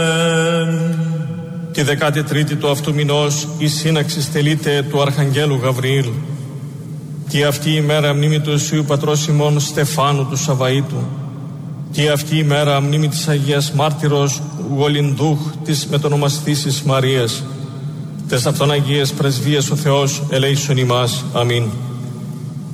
Τη 13η του αυτού μηνός η σύναξη στελείται του Αρχαγγέλου Γαβριήλ. Και αυτή η μέρα μνήμη του Ιησού Πατρός ημών Στεφάνου του Σαβαΐτου. Και αυτή η μέρα μνήμη της Αγίας Μάρτυρος Γολυνδούχ της μετονομαστήσης Μαρίας. Τες αυτόν Αγίες πρεσβείες ο Θεός ελέησον ημάς. Αμήν.